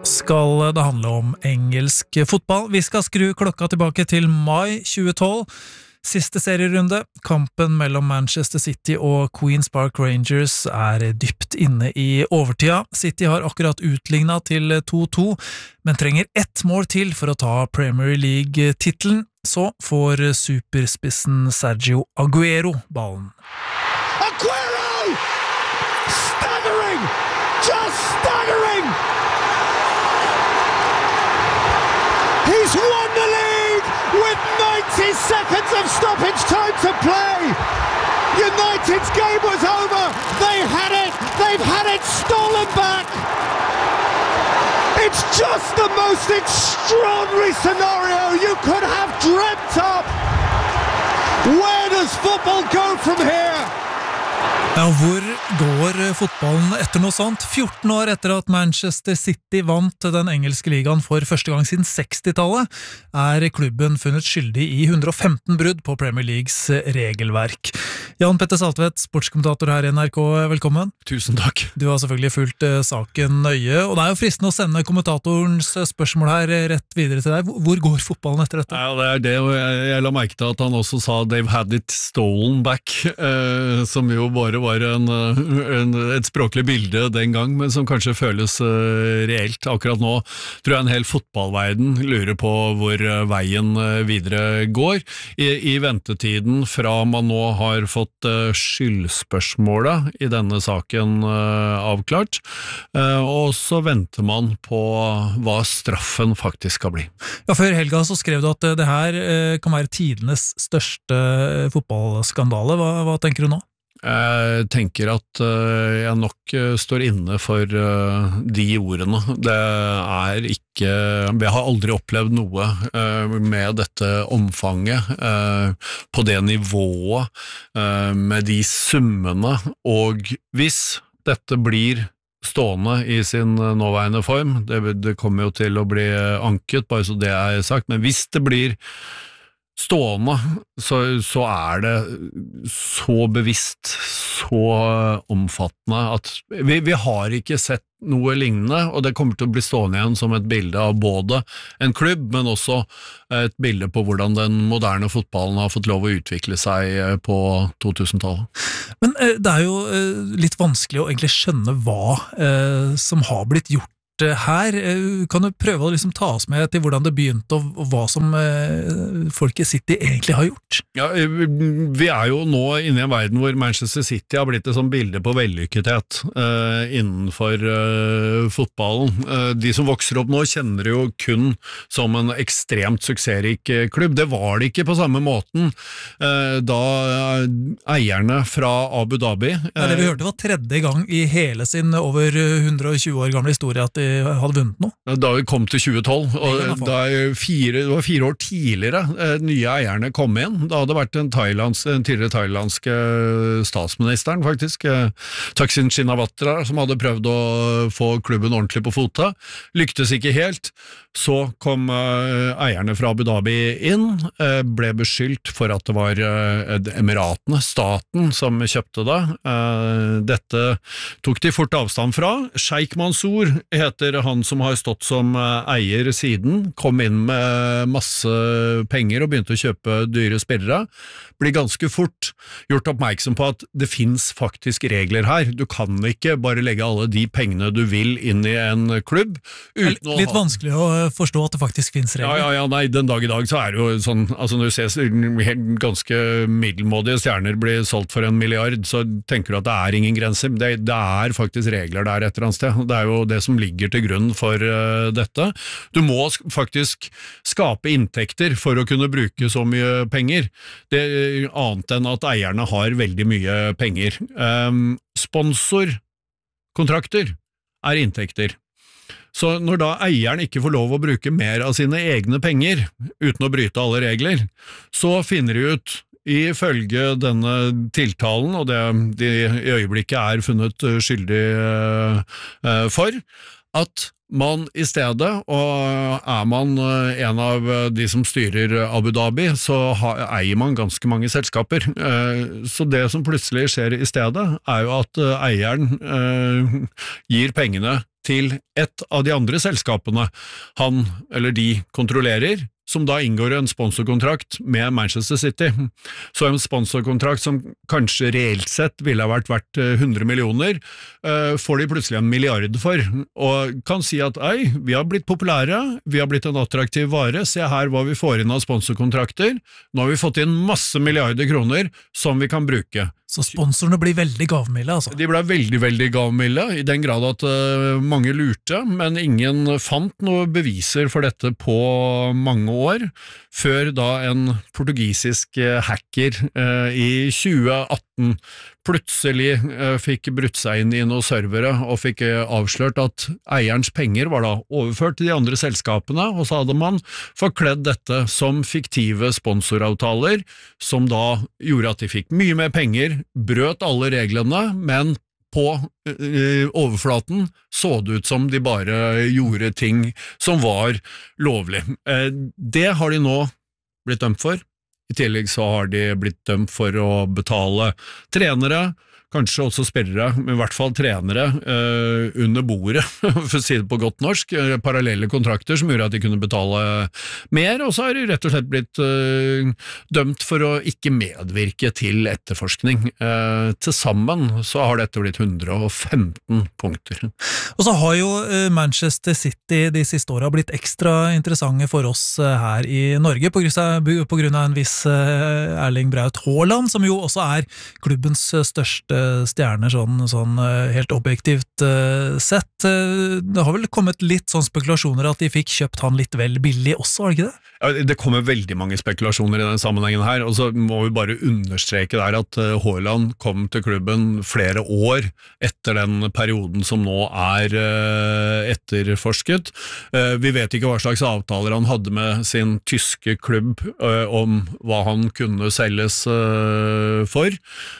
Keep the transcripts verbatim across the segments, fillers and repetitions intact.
skal det handle om engelsk fotball. Vi skal skru klokka tilbake til mai tjue tolv. Siste serierunde, kampen mellom Manchester City og Queen's Park Rangers er dypt inne i overtida. City har akkurat utlignet til to to, men trenger ett mål til for å ta Premier League-titlen. Så får superspissen Sergio Aguero ballen. Aguero! Staggering! Just staggering! He's won the league with ninety seconds of stoppage time to play. United's game was over. They had it. They've had it stolen back. It's just the most extraordinary scenario you could have dreamt up. Where does football go from here? Ja, hvor går fotballen etter noe sånt? fjorten år etter at Manchester City vant den engelske ligaen for første gang siden sekstitallet, er klubben funnet skyldig i hundre og femten brudd på Premier Leagues regelverk. Jan Petter Saltvedt, sportskommentator her i N R K, velkommen. Tusen takk. Du har selvfølgelig fulgt saken nøye, og det er jo fristende å sende kommentatorens spørsmål her rett videre til deg. Hvor går fotballen etter dette? Ja, det er det, og jeg, jeg la merke til at han også sa they've had it stolen back, eh, som jo bare var en, en, et språklig bilde den gang, men som kanskje føles uh, reelt. Akkurat nå tror jeg en hel fotballverden lurer på hvor uh, veien uh, videre går. I, I ventetiden fra man nå har fått uh, skyldspørsmålet i denne saken uh, avklart, uh, og så venter man på hva straffen faktisk skal bli. Ja, før helga så skrev du at det her uh, kan være tidenes største fotballskandale. Hva, hva tenker du nå? Jeg tenker at jeg nok står inne for de ordene. Det er ikke, jeg har aldri opplevd noe med dette omfanget, på det nivået, med de summene, og hvis dette blir stående i sin nåværende form, det, det kommer jo til å bli anket, bare så det er sagt, men hvis det blir stående, så, så er det så bevisst, så omfattende at vi, vi har ikke sett noe lignende, og det kommer til å bli stående igjen som et bilde av både en klubb, men også et bilde på hvordan den moderne fotballen har fått lov å utvikle seg på to-tusentallet. Men eh, det er jo eh, litt vanskelig å egentlig skjønne hva eh, som har blitt gjort her. Kan du prøve å liksom ta oss med til hvordan det begynte og, og hva som eh, folk i City egentlig har gjort? Ja, vi er jo nå inne i en verden hvor Manchester City har blitt et sånt bilde på vellykkethet eh, innenfor eh, fotballen. Eh, de som vokser opp nå kjenner det jo kun som en ekstremt suksessrik klubb. Det var det ikke på samme måten eh, da eierne fra Abu Dhabi eh, ja, det vi hørte var tredje gang i hele sin over hundre og tjue år gamle historie at de hadde vunnet noe. Da vi kom til tjue tolv, og da fire, det var fire år tidligere eh, nye eierne kom inn. Da hadde det vært en, thailands, en tidligere thailandske statsministeren faktisk, eh, Thaksin Shinawatra, som hadde prøvd å få klubben ordentlig på fote. Lyktes ikke helt. Så kom eh, eierne fra Abu Dhabi inn, eh, ble beskyldt for at det var eh, Emiratene, staten, som kjøpte det. Eh, dette tok de fort avstand fra. Sheikh Mansour heter han som har stått som eier siden, kom inn med masse penger og begynte å kjøpe dyre spillere, blir ganske fort gjort oppmerksom på at det finnes faktisk regler her. Du kan ikke bare legge alle de pengene du vil inn i en klubb. Litt ha... vanskelig å forstå at det faktisk finnes regler. Ja, ja, ja, nei, den dag i dag så er det jo sånn, altså når du ser ganske middelmådige stjerner bli solgt for en milliard, så tenker du at det er ingen grenser. Det, det er faktisk regler der et eller annet sted. Det er jo det som ligger til grunn for uh, dette. Du må faktisk skape inntekter for å kunne bruke så mye penger. Det er annet enn at eierne har veldig mye penger. Um, sponsorkontrakter er inntekter. Så når da eieren ikke får lov å bruke mer av sine egne penger uten å bryte alle regler, så finner de ut ifølge denne tiltalen, og det de i øyeblikket er funnet skyldig uh, for, at man i stedet, og er man en av de som styrer Abu Dhabi, så eier man ganske mange selskaper. Så det som plutselig skjer i stedet, er jo at eieren gir pengene til et av de andre selskapene han eller de kontrollerer, som da inngår en sponsorkontrakt med Manchester City. Så en sponsorkontrakt som kanskje reelt sett ville ha vært verdt hundre millioner, får de plutselig en milliard for, og kan si at ei, vi har blitt populære, vi har blitt en attraktiv vare, se her hva vi får inn av sponsorkontrakter, nå har vi fått inn masse milliarder kroner som vi kan bruke. Så sponsorene blir veldig gavmilde, altså? De ble veldig, veldig gavmilde, i den grad at uh, mange lurte, men ingen fant noe beviser for dette på mange år, før da en portugisisk uh, hacker uh, i tjue atten plutselig uh, fikk brutt seg inn i noen servere og fikk uh, avslørt at eierens penger var da overført til de andre selskapene, og så hadde man forkledd dette som fiktive sponsoravtaler, som da gjorde at de fikk mye mer penger, brøt alle reglene, men på uh, overflaten så det ut som de bare gjorde ting som var lovlig. Uh, det har de nå blitt dømt for. I tillegg så har de blitt dømt for å betale trenere, kanskje også spillere, men i hvert fall trenere eh, under bordet, for å si det på godt norsk, eh, parallelle kontrakter som gjorde at de kunne betale mer, og så har de rett og slett blitt eh, dømt for å ikke medvirke til etterforskning. Eh, til sammen så har dette blitt hundre og femten punkter. Og så har jo eh, Manchester City de siste årene blitt ekstra interessante for oss eh, her i Norge, på grunn av, på grunn av en viss eh, Erling Braut Haaland, som jo også er klubbens største stjerner sånn, sånn helt objektivt uh, sett. Uh, det har vel kommet litt sånn spekulasjoner at de fikk kjøpt han litt vel billig også, var det ikke det? Ja, det kommer veldig mange spekulasjoner i den sammenhengen her, og så må vi bare understreke der at uh, Haaland kom til klubben flere år etter den perioden som nå er uh, etterforsket. Uh, vi vet ikke hva slags avtaler han hadde med sin tyske klubb uh, om hva han kunne selges uh, for,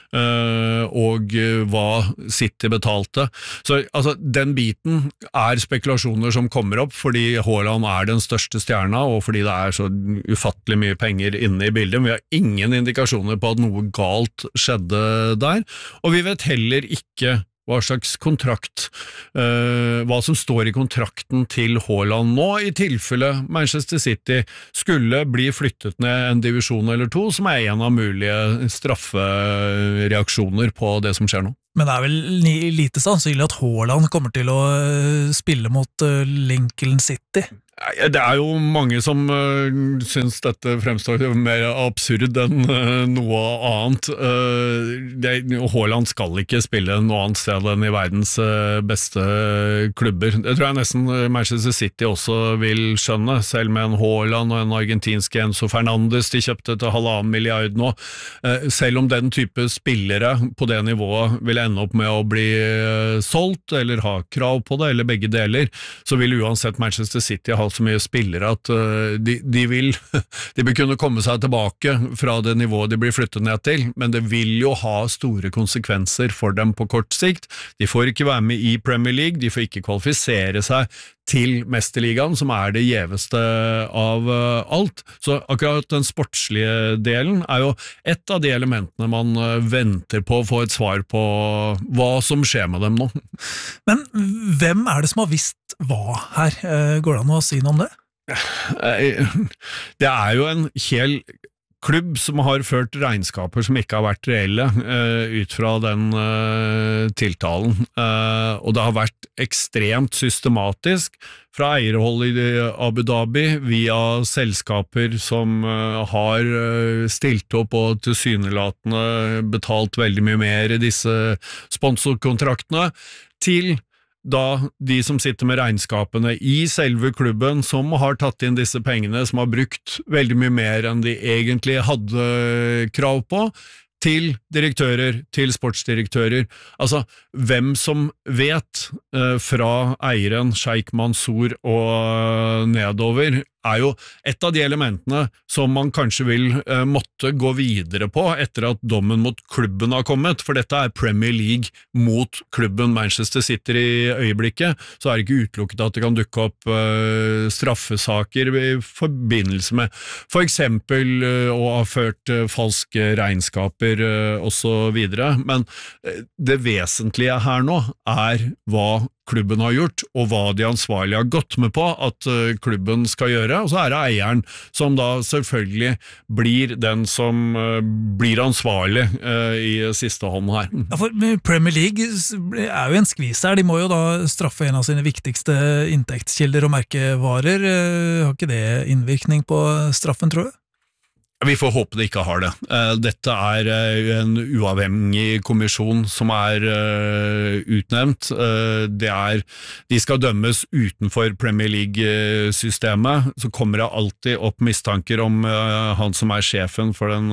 uh, og hva City betalte. Så altså, den biten er spekulasjoner som kommer opp, fordi Haaland er den største stjerna, og fordi det er så ufattelig mye penger inne i bildet. Vi har ingen indikasjoner på at noe galt skjedde der, og vi vet heller ikke hva slags kontrakt, uh, hva som står i kontrakten til Haaland nå, i tilfelle Manchester City skulle bli flyttet ned en divisjon eller to, som er en av mulige straffereaksjoner på det som skjer nå. Men det er vel lite sannsynlig at Haaland kommer til å spille mot Lincoln City? Det er jo mange som uh, synes dette fremstår mer absurd enn uh, noe annet. Uh, det, Haaland skal ikke spille noe annet sted enn i verdens uh, beste klubber. Det tror jeg nesten Manchester City også vil skjønne, selv med en Haaland og en argentinsk Enzo Fernandes de kjøpte til halvannen milliard nå. Uh, selv om den type spillere på det nivået vil ende opp med å bli uh, solgt, eller ha krav på det, eller begge deler, så vil uansett Manchester City ha så mye spillere at uh, de, de vil de vil kunne komme seg tilbake fra det nivået de blir flyttet ned til, men det vil jo ha store konsekvenser for dem på kort sikt. De får ikke være med i Premier League, de får ikke kvalifisere seg til Mesterligaen, som er det gjeveste av uh, alt. Så akkurat den sportslige delen er jo et av de elementene man uh, venter på å få et svar på hva som skjer med dem nå. Men hvem er det som har visst hva her? Går det an å si noe om det? Det er jo en hel klubb som har ført regnskaper som ikke har vært reelle uh, ut fra den uh, tiltalen, uh, og det har vært ekstremt systematisk fra eierhold i Abu Dhabi via selskaper som uh, har uh, stilt opp og tilsynelatende betalt veldig mye mer i disse sponsorkontraktene, til da de som sitter med regnskapene i selve klubben, som har tatt inn disse pengene, som har brukt veldig mye mer enn de egentlig hadde krav på, til direktører, til sportsdirektører. Altså, hvem som vet eh, fra eieren Sheikh Mansour og nedover er jo et av de elementene som man kanskje vil eh, måtte gå videre på etter at dommen mot klubben har kommet, for dette er Premier League mot klubben Manchester City i øyeblikket, så er det ikke utelukket at det kan dukke opp eh, straffesaker i forbindelse med for eksempel eh, å ha ført eh, falske regnskaper eh, og så videre, men eh, det vesentlige her nå er hva klubben har gjort, og hva de ansvarlige har gått med på at uh, klubben skal gjøre, og så er det eieren som da selvfølgelig blir den som uh, blir ansvarlig uh, i siste hånd her. Ja, for Premier League er jo en skvis her, de må jo da straffe en av sine viktigste inntektskilder og merkevarer. Har ikke det innvirkning på straffen, tror du? Vi får håpe det ikke har det. Dette er en uavhengig kommisjon som er utnevnt. Det er, de skal dømmes utenfor Premier League-systemet, så kommer det alltid opp mistanker om han som er sjefen for den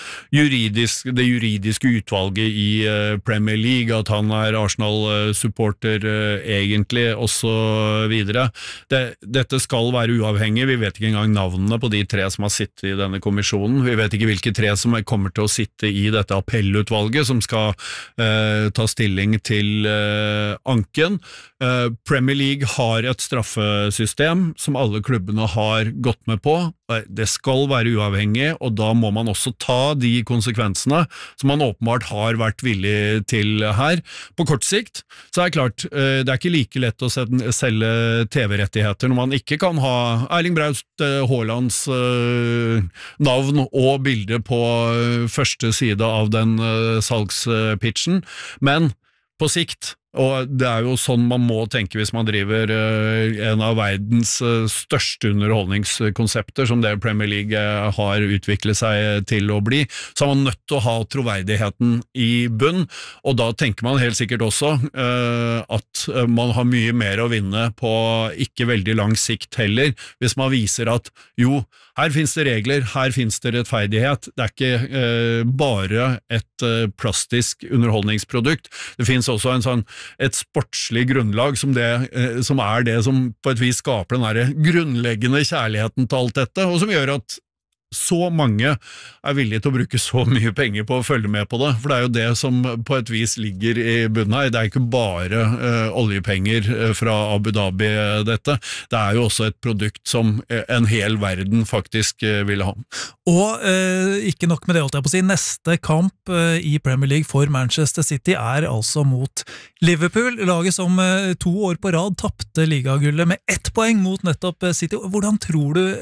juridiske, det juridiske utvalget i Premier League, at han er Arsenal-supporter egentlig, og så videre. Det, dette skal være uavhengig, vi vet ikke engang navnene på de tre som har sittet i denne kommisjonen. Vi vet ikke hvilke tre som kommer til å sitte i dette appellutvalget som skal eh, ta stilling til eh, anken. Eh, Premier League har et straffesystem som alle klubbene har gått med på. Det skal være uavhengig, og da må man også ta de konsekvensene som man åpenbart har vært villig til her. På kort sikt så er det klart, eh, det er ikke like lett å selge T V-rettigheter når man ikke kan ha Erling Braut Haalands eh, navn og bilde på første side av den uh, salgspitchen, men på sikt, og det er jo sånn man må tenke hvis man driver uh, en av verdens uh, største underholdningskonsepter, som det Premier League uh, har utviklet seg til å bli, så er man nødt til å ha troverdigheten i bunn, og da tenker man helt sikkert også uh, at uh, man har mye mer å vinne på ikke veldig lang sikt heller, hvis man viser at jo, her finnes det regler, her finnes det rettferdighet, det er ikke uh, bare et uh, plastisk underholdningsprodukt, det finnes også en sånn et sportslig grunnlag som, det, eh, som er det som på et vis skaper den der grunnleggende kjærligheten til alt dette, og som gjør at så mange er villige til å bruke så mye penger på å følge med på det, for det er jo det som på et vis ligger i bunnen her. Det er ikke bare uh, oljepenger fra Abu Dhabi dette, det er jo også et produkt som en hel verden faktisk uh, vil ha. Og uh, ikke nok med det, holdt jeg på å si, neste kamp uh, i Premier League for Manchester City er altså mot Liverpool, laget som uh, to år på rad tappte ligagullet med ett poeng mot nettopp City. Hvordan tror du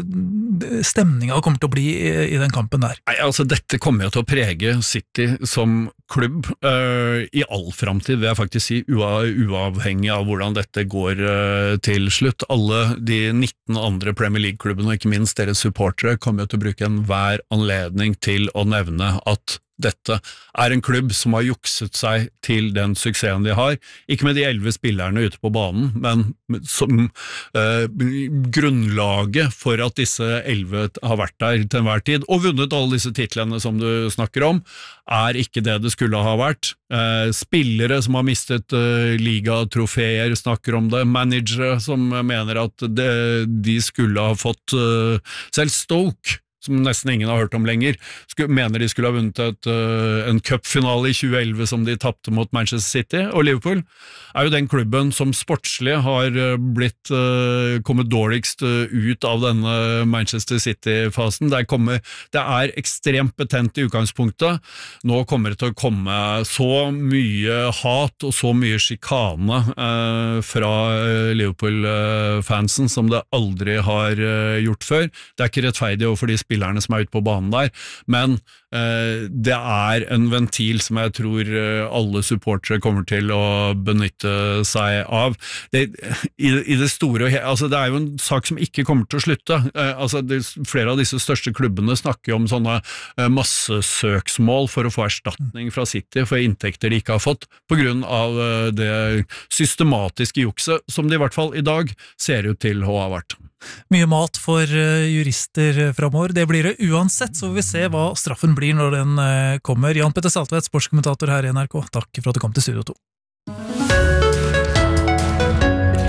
uh, stemningen kommer til å bli i, i den kampen der? Nei, altså dette kommer jo til å prege City som klubb uh, i all fremtid, vil jeg faktisk si, ua, uavhengig av hvordan dette går uh, til slutt. Alle de nitten andre Premier League-klubbene, og ikke minst deres supportere, kommer jo til å bruke enhver anledning til å nevne at dette er en klubb som har jukset seg til den suksessen de har, ikke med de elleve spillerne ute på banen, men som eh, grunnlaget for at disse elleve har vært der til enhver tid, og vunnet alle disse titlene som du snakker om, er ikke det det skulle ha vært. Eh, spillere som har mistet eh, ligatrofeer snakker om det, managere som mener at det, de skulle ha fått eh, selv Stoke, som nesten ingen har hørt om lenger, mener de skulle ha vunnet et, uh, en cupfinale i tjue elleve som de tappte mot Manchester City, og Liverpool er jo den klubben som sportslig har blitt uh, kommet dårligst uh, ut av denne Manchester City-fasen. Det, det er ekstremt betent i utgangspunktet. Nå kommer det til å komme så mye hat og så mye skikane uh, fra uh, Liverpool-fansen som det aldri har uh, gjort før. Det er ikke rettferdig overfor de spillerne som er ute på banen der, men eh, det er en ventil som jeg tror eh, alle supportere kommer til å benytte seg av. Det, i, i det store, altså det er jo en sak som ikke kommer til å slutte. Eh, altså det, flere av disse største klubbene snakker jo om sånne eh, massesøksmål for å få erstatning fra City for inntekter de ikke har fått, på grunn av eh, det systematiske jukset som det i hvert fall i dag ser ut til å ha vært. Mye mat for uh, jurister fremover. Det blir det uansett, så vi ser hva straffen blir når den uh, kommer. Jan Petter Saltvedt, sportskommentator her i N R K. Takk for at du kom til Studio to. Du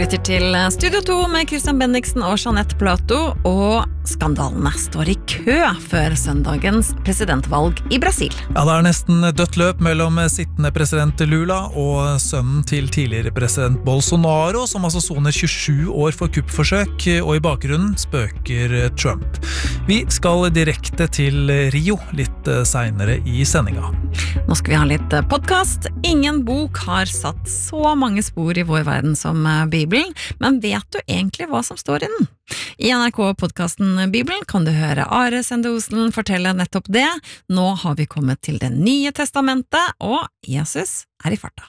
lytter til Studio to med Christian Bendiksen og Jeanette Plato, og skandalene står i kø før søndagens presidentvalg i Brasil. Ja, det er nesten dødt løp mellom sittende president Lula og sønnen til tidligere president Bolsonaro, som altså soner tjuesju år for kuppforsøk, og i bakgrunnen spøker Trump. Vi skal direkte til Rio litt senere i sendinga. Nå skal vi ha litt podcast. Ingen bok har satt så mange spor i vår verden som Bibelen, men vet du egentlig hva som står i den? I N R K-podcasten Bibelen kan du høre Are Sende Osen fortelle nettopp det. Nå har vi kommet til det nye testamentet, og Jesus er i farta.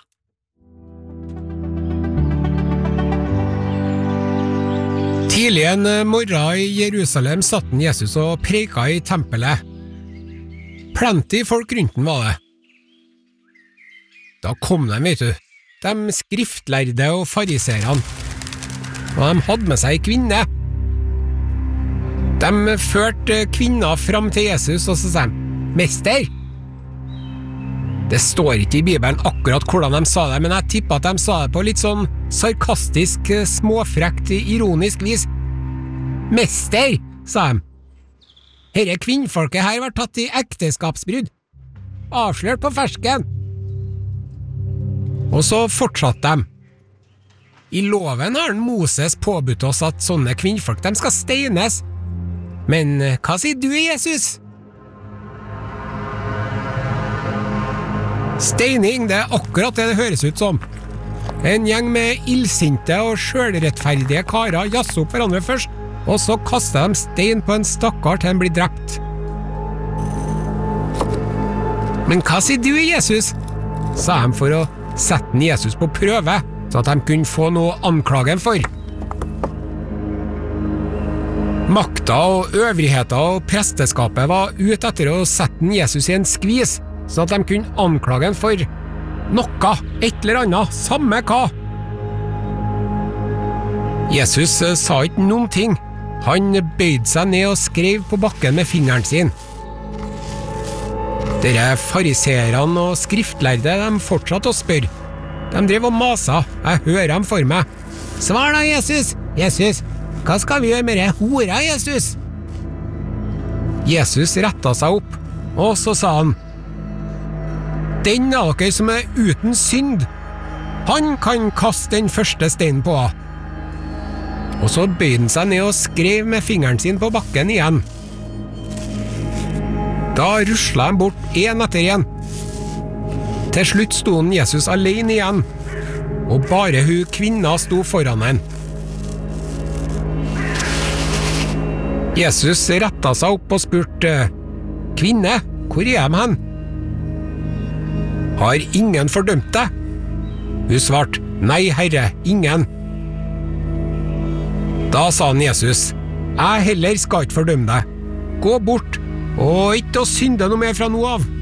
Tidlig en morgen i Jerusalem satt Jesus og preka i tempelet. Plenty folk rundt den var det. Da kom de, vet du, de skriftlærde og fariserene. Og de hadde med seg kvinne. De førte kvinner fram til Jesus og så sa de, «Mester!» Det står ikke i Bibelen akkurat hvordan de sa det, men jeg tipper at de sa det på litt sånn sarkastisk, småfrekt, ironisk vis. «Mester!» sa de. «Herre kvinnfolket her var tatt i ekteskapsbrudd. Avslørt på fersken!» Og så fortsatte de. I loven har Moses påbudt oss at sånne kvinnfolk de skal steines. Men hva sier du, Jesus? Steining, det er akkurat det det høres ut som. En gjeng med illsinte og selvrettferdige karer jasser opp hverandre først, og så kaster de stein på en stakkar til han blir drept. Men hva sier du, Jesus? Sa de for å sette Jesus på prøve, så at de kunne få noe anklagen for. Makta og øvrigheten og presteskapet var ute etter å sette Jesus i en skvis, så at de kunne anklage han for noe, et eller annet, samme hva. Jesus sa ikke noen ting. Han bøyde seg ned og skrev på bakken med fingeren sin. Dere fariserene og skriftlærde, de fortsatte å spørre. De drev og masa, jeg hører dem for meg. Svar da, Jesus! Jesus, hva skal vi gjøre med det hora, Jesus? Jesus rettet seg opp, og så sa han, den av dere som er uten synd, han kan kaste den første steinen på henne. Og så bøyde han seg ned og skrev med fingeren sin på bakken igjen. Da ruslet han bort en etter en. Til slutt sto han Jesus alene igjen, og bare hun kvinna sto foran han. Jesus rettet seg opp og spurte, «Kvinne, hvor er de hen?» «Har ingen fordømt deg?» Hun svarte, «Nei, Herre, ingen.» Da sa han Jesus, «Jeg heller skal ikke fordømme deg. Gå bort, og ikke å synde noe mer fra nå av.»